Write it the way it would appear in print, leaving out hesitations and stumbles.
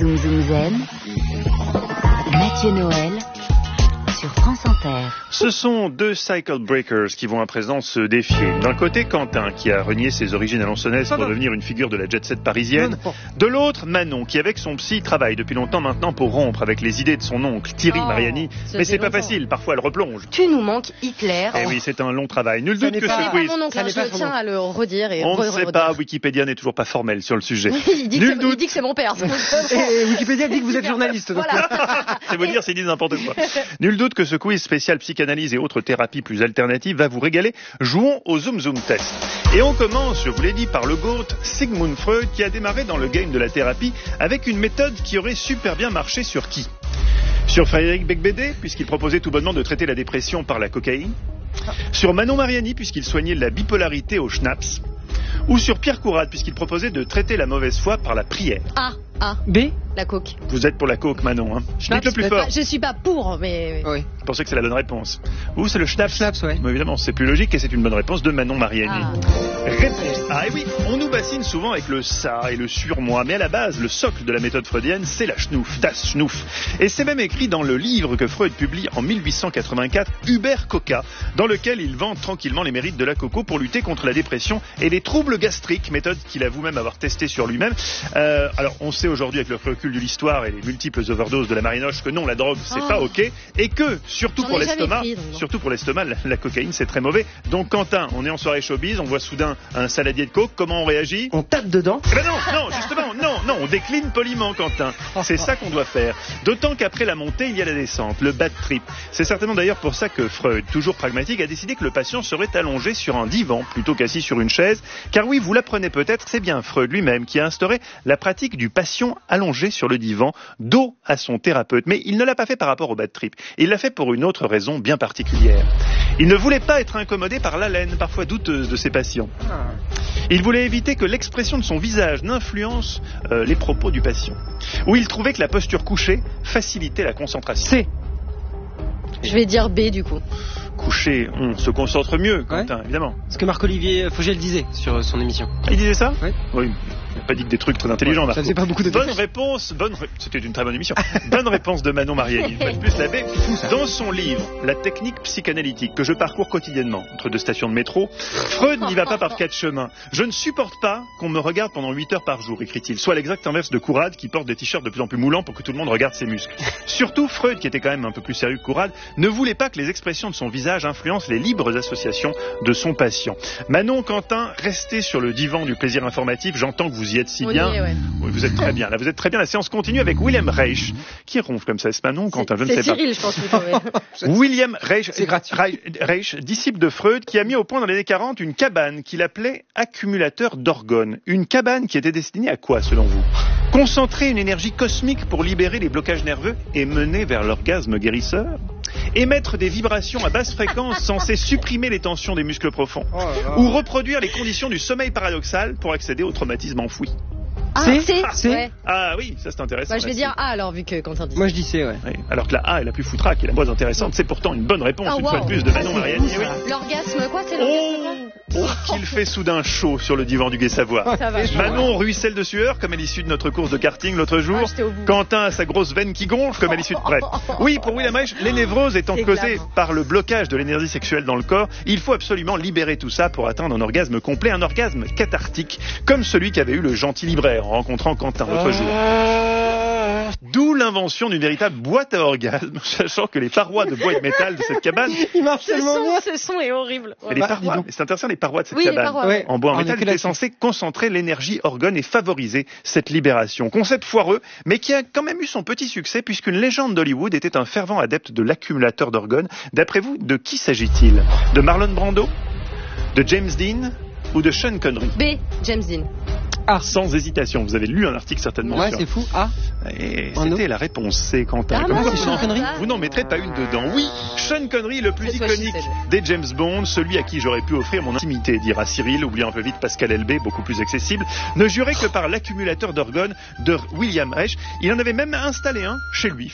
Zoom Zoom Zen, Mathieu Noël sur France Inter. Ce sont deux cycle breakers qui vont à présent se défier. D'un côté, Quentin, qui a renié ses origines alonçonnaises pour devenir une figure de la jet-set parisienne. De l'autre, Manon, qui avec son psy travaille depuis longtemps maintenant pour rompre avec les idées de son oncle, Thierry Mariani. Mais c'est pas facile, parfois elle replonge. Tu nous manques, Hitler. Eh oui, c'est un long travail. Nul doute que ce quiz... Je tiens à le redire. On ne sait pas, Wikipédia n'est toujours pas formel sur le sujet. Il dit que c'est mon père. Et Wikipédia dit que vous êtes journaliste. Donc c'est vous dire, c'est dit n'importe quoi. Nul doute que ce quiz spécial psychanalyse et autres thérapies plus alternatives va vous régaler. Jouons au Zoom Zoom Test. Et on commence, je vous l'ai dit, par le GOAT Sigmund Freud, qui a démarré dans le game de la thérapie avec une méthode qui aurait super bien marché sur qui ? Sur Frédéric Becbédé, puisqu'il proposait tout bonnement de traiter la dépression par la cocaïne. Sur Manon Mariani, puisqu'il soignait la bipolarité au schnapps. Ou sur Pierre Courade, puisqu'il proposait de traiter la mauvaise foi par la prière. B, la coke. Vous êtes pour la coke, Manon, hein? Dites le plus fort. Je suis pas pour, mais... Oui. Vous pensez que c'est la bonne réponse? Ou c'est le schnapps? Schnapps, ouais. Mais évidemment, c'est plus logique et c'est une bonne réponse de Manon Mariani. Réponse. Et oui, on nous bassine souvent avec le ça et le surmoi, mais à la base, le socle de la méthode freudienne, c'est la schnouf, das schnouf. Et c'est même écrit dans le livre que Freud publie en 1884, Hubert Coca, dans lequel il vante tranquillement les mérites de la coco pour lutter contre la dépression et les troubles gastriques, méthode qu'il a vous-même avoir testée sur lui-même. Alors, on sait aujourd'hui avec le recul de l'histoire et les multiples overdoses de la marinoche que non, la drogue, c'est pas ok, et que, surtout pour l'estomac, la cocaïne, c'est très mauvais. Donc, Quentin, on est en soirée showbiz, on voit soudain un saladier de coke, comment on réagit? On tape dedans. Eh ben non, justement, non, on décline poliment, Quentin. C'est ça qu'on doit faire. D'autant qu'après la montée, il y a la descente, le bad trip. C'est certainement d'ailleurs pour ça que Freud, toujours pragmatique, a décidé que le patient serait allongé sur un divan plutôt qu'assis sur une chaise. Car oui, vous l'apprenez peut-être, c'est bien Freud lui-même qui a instauré la pratique du patient allongé sur le divan, dos à son thérapeute. Mais il ne l'a pas fait par rapport au bad trip. Il l'a fait pour une autre raison bien particulière. Il ne voulait pas être incommodé par l'haleine, parfois douteuse, de ses patients. Il voulait éviter que l'expression de son visage n'influence les propos du patient. Ou il trouvait que la posture couchée facilitait la concentration. C. Je vais dire B, du coup. Couché, on se concentre mieux, Quentin, évidemment. Ce que Marc-Olivier Fogel disait sur son émission. Il disait ça? Oui. Il n'a pas dit que des trucs très intelligents, Marco. Ça faisait pas beaucoup de Bonne réponse, c'était une très bonne émission. Bonne réponse de Manon Mariani. Plus la B. Dans son livre, La technique psychanalytique, que je parcours quotidiennement, entre deux stations de métro, Freud n'y va pas par quatre chemins. Je ne supporte pas qu'on me regarde pendant 8 heures par jour, écrit-il. Soit l'exact inverse de Courade, qui porte des t-shirts de plus en plus moulants pour que tout le monde regarde ses muscles. Surtout, Freud, qui était quand même un peu plus sérieux que Courade, ne voulait pas que les expressions de son visage influencent les libres associations de son patient. Manon, Quentin, restez sur le divan du plaisir informatif. J'entends que vous y êtes si bien. Oui, vous êtes très bien. Là, vous êtes très bien. La séance continue avec William Reich, qui ronfle comme ça. C'est Manon, Quentin, je ne sais pas. C'est Cyril, je pense. William Reich, c'est gratuit. Reich, disciple de Freud, qui a mis au point dans les années 40 une cabane qu'il appelait accumulateur d'orgones. Une cabane qui était destinée à quoi, selon vous? Concentrer une énergie cosmique pour libérer les blocages nerveux et mener vers l'orgasme guérisseur? Émettre des vibrations à basse fréquence censées supprimer les tensions des muscles profonds? Ou reproduire les conditions du sommeil paradoxal pour accéder au traumatisme enfoui? C. Ouais. Ah oui, ça c'est intéressant. Je vais dire A alors, vu que Quentin dit. Moi je dis C, Oui, alors que la A est la plus foutraque et la moins intéressante. C'est pourtant une bonne réponse, une fois de plus, de Manon Mariani. Oui. L'orgasme, quoi? C'est l'orgasme, qu'il fait soudain chaud sur le divan du Gai Savoie. Manon ruisselle de sueur, comme à l'issue de notre course de karting l'autre jour. Quentin a sa grosse veine qui gonfle, comme à l'issue de... Bref. Oui, pour William Reich, les névroses étant causées par le blocage de l'énergie sexuelle dans le corps, il faut absolument libérer tout ça pour atteindre un orgasme complet, un orgasme cathartique, comme celui qu'avait eu le gentil libraire en rencontrant Quentin l'autre jour. D'où l'invention d'une véritable boîte à orgasme, sachant que les parois de bois et de métal de cette cabane... Il marche tellement bien. Ce son est horrible. Et les parois, c'est intéressant, les parois de cette cabane en bois et en métal étaient censées concentrer l'énergie orgone et favoriser cette libération. Concept foireux, mais qui a quand même eu son petit succès, puisqu'une légende d'Hollywood était un fervent adepte de l'accumulateur d'orgones. D'après vous, de qui s'agit-il? De Marlon Brando? De James Dean? Ou de Sean Connery? B. James Dean. Sans hésitation. Vous avez lu un article certainement. Ouais, c'est fou. Et c'était la réponse C, Quentin. Sean Connery. Vous n'en mettrez pas une dedans. Oui, Sean Connery, le plus iconique des James Bond, celui à qui j'aurais pu offrir mon intimité, dira Cyril, oubliant un peu vite Pascal Elbé, beaucoup plus accessible, ne jurait que par l'accumulateur d'orgones de William Reich. Il en avait même installé un chez lui.